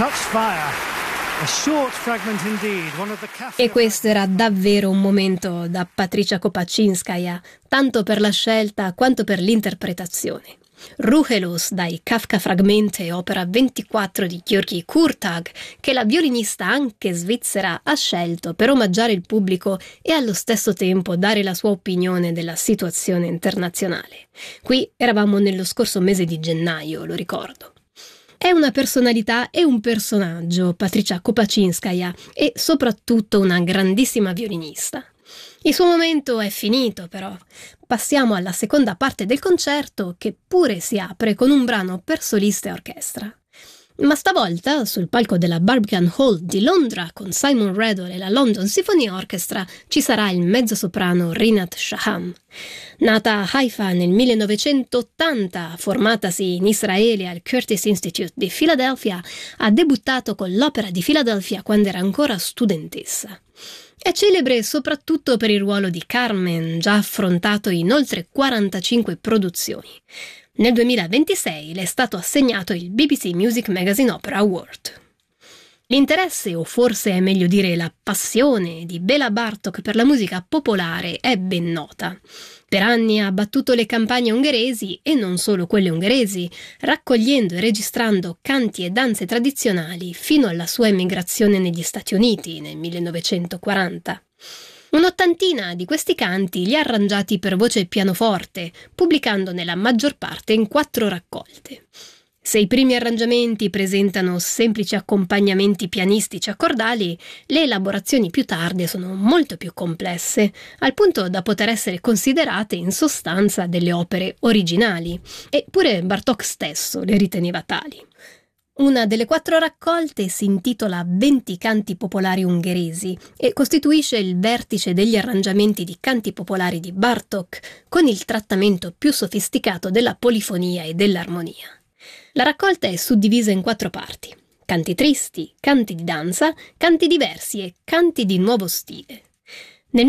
Such fire. A short fragment indeed, one of the E questo era davvero un momento da Patricia Kopaczynskaja, tanto per la scelta quanto per l'interpretazione. Ruhelus dai Kafka Fragmente, opera 24 di György Kurtag, che la violinista anche svizzera ha scelto per omaggiare il pubblico e allo stesso tempo dare la sua opinione della situazione internazionale. Qui eravamo nello scorso mese di gennaio, lo ricordo. È una personalità e un personaggio, Patricia Kopaczynskaja, e soprattutto una grandissima violinista. Il suo momento è finito, però. Passiamo alla seconda parte del concerto, che pure si apre con un brano per solista e orchestra. Ma stavolta, sul palco della Barbican Hall di Londra, con Simon Rattle e la London Symphony Orchestra, ci sarà il mezzosoprano Rinat Shaham. Nata a Haifa nel 1980, formatasi in Israele al Curtis Institute di Philadelphia, ha debuttato con l'Opera di Philadelphia quando era ancora studentessa. È celebre soprattutto per il ruolo di Carmen, già affrontato in oltre 45 produzioni. Nel 2026 le è stato assegnato il BBC Music Magazine Opera Award. L'interesse, o forse è meglio dire la passione, di Béla Bartók per la musica popolare è ben nota. Per anni ha battuto le campagne ungheresi, e non solo quelle ungheresi, raccogliendo e registrando canti e danze tradizionali fino alla sua emigrazione negli Stati Uniti nel 1940. Un'ottantina di questi canti li ha arrangiati per voce e pianoforte, pubblicandone la maggior parte in 4 raccolte. Se i primi arrangiamenti presentano semplici accompagnamenti pianistici accordali, le elaborazioni più tarde sono molto più complesse, al punto da poter essere considerate in sostanza delle opere originali, eppure Bartók stesso le riteneva tali. Una delle 4 raccolte si intitola 20 canti popolari ungheresi e costituisce il vertice degli arrangiamenti di canti popolari di Bartók, con il trattamento più sofisticato della polifonia e dell'armonia. La raccolta è suddivisa in 4 parti: canti tristi, canti di danza, canti diversi e canti di nuovo stile. Nel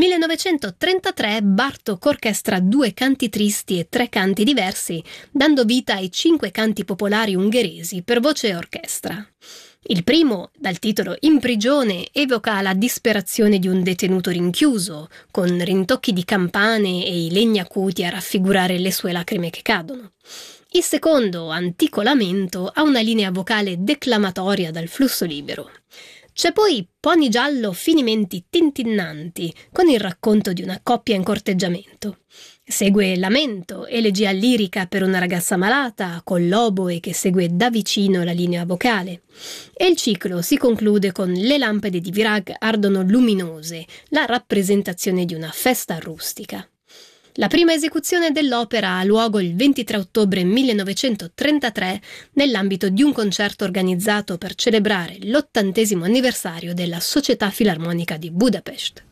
1933 Bartók orchestra 2 canti tristi e 3 canti diversi, dando vita ai 5 canti popolari ungheresi per voce e orchestra. Il primo, dal titolo In prigione, evoca la disperazione di un detenuto rinchiuso, con rintocchi di campane e i legni acuti a raffigurare le sue lacrime che cadono. Il secondo, Antico lamento, ha una linea vocale declamatoria dal flusso libero. C'è poi Pony giallo finimenti tintinnanti, con il racconto di una coppia in corteggiamento. Segue Lamento, elegia lirica per una ragazza malata, con l'oboe che segue da vicino la linea vocale. E il ciclo si conclude con Le lampade di Virag ardono luminose, la rappresentazione di una festa rustica. La prima esecuzione dell'opera ha luogo il 23 ottobre 1933 nell'ambito di un concerto organizzato per celebrare l'80° anniversario della Società Filarmonica di Budapest.